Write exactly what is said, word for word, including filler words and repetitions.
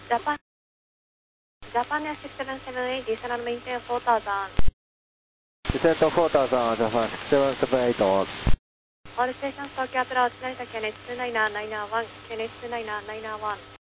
Japan Japan Air six seven seven eight, descend maintain four thousand. Descend four thousand, Japan six seven seven eight. All stations Tokyo approach Narita K N H two nine nine nine one, K N H two nine nine nine one.